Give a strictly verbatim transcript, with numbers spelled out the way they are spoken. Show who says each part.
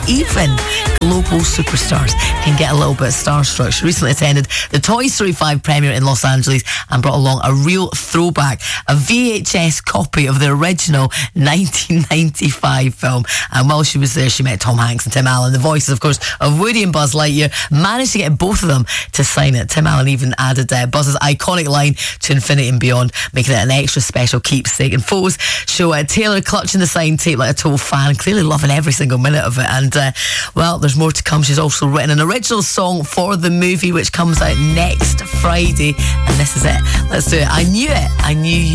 Speaker 1: Even global superstars can get a little bit starstruck. She recently attended the Toy Story five premiere in Los Angeles and brought along a real throwback, a V H S copy of the original nineteen ninety-five film. And while she was there, she met Tom Hanks and Tim Allen, the voices, of course, of Woody and Buzz Lightyear. Managed to get both of them to sign it. Tim Allen even added uh, Buzz's iconic line to infinity and beyond, making it an extra special keepsake. And photos show uh, Taylor clutching the signed tape like a total fan, clearly loving every single minute of it. And uh, well, there's more to come. She's also written an original song for the movie, which comes out next Friday. And this is it. Let's do it. I knew it. I knew you